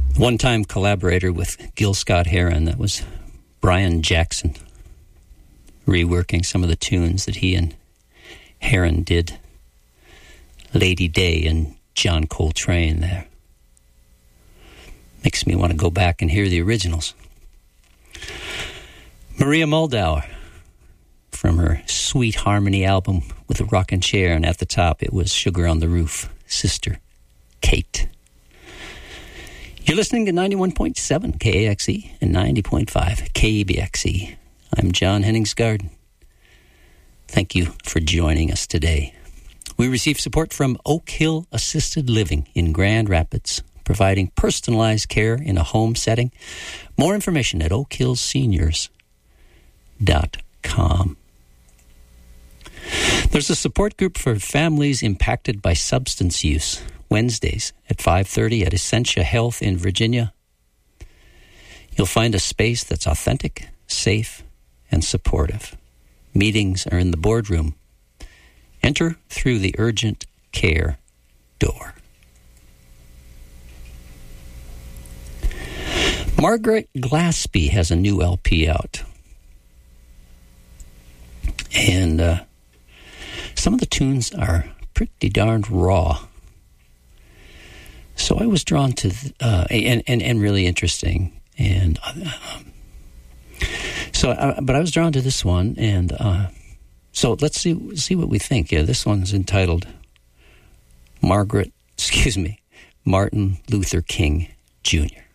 One-time collaborator with Gil Scott-Heron, that was Brian Jackson, reworking some of the tunes that he and Heron did. Lady Day and John Coltrane there. Makes me want to go back and hear the originals. Maria Muldaur, from her Sweet Harmony album with a rockin' chair, and at the top it was Sugar on the Roof, Sister Kate. You're listening to 91.7 KAXE and 90.5 KBXE. I'm John Henningsgard. Thank you for joining us today. We receive support from Oak Hill Assisted Living in Grand Rapids, providing personalized care in a home setting. More information at oakhillseniors.com. There's a support group for families impacted by substance use, Wednesdays at 5:30 at Essentia Health in Virginia. You'll find a space that's authentic, safe, and supportive. Meetings are in the boardroom. Enter through the urgent care door. Margaret Glaspie has a new LP out. And some of the tunes are pretty darned raw. So I was drawn to, and really interesting. And but I was drawn to this one, and so let's see what we think. Yeah, this one's entitled Martin Luther King Jr.